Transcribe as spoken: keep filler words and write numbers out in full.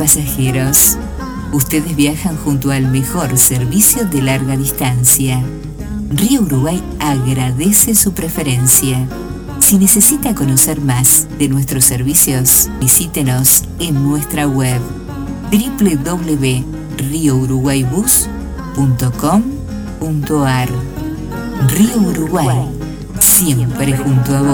pasajeros. Ustedes viajan junto al mejor servicio de larga distancia. Río Uruguay agradece su preferencia. Si necesita conocer más de nuestros servicios, visítenos en nuestra web doble u doble u doble u punto río uruguay bus punto com punto ar. Río Uruguay, siempre junto a vos.